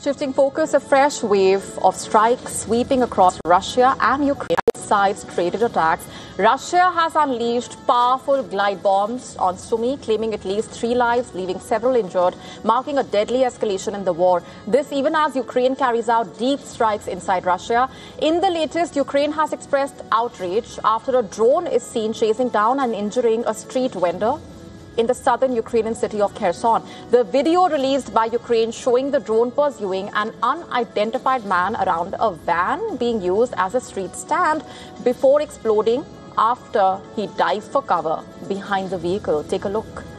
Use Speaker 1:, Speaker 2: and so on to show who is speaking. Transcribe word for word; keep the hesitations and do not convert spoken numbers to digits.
Speaker 1: Shifting focus, a fresh wave of strikes sweeping across Russia and Ukraine. Both sides traded attacks. Russia has unleashed powerful glide bombs on Sumy, claiming at least three lives, leaving several injured, marking a deadly escalation in the war. This even as Ukraine carries out deep strikes inside Russia. In the latest, Ukraine has expressed outrage after a drone is seen chasing down and injuring a street vendor in the southern Ukrainian city of Kherson. The video released by Ukraine showing the drone pursuing an unidentified man around a van being used as a street stand before exploding after he dived for cover behind the vehicle. Take a look.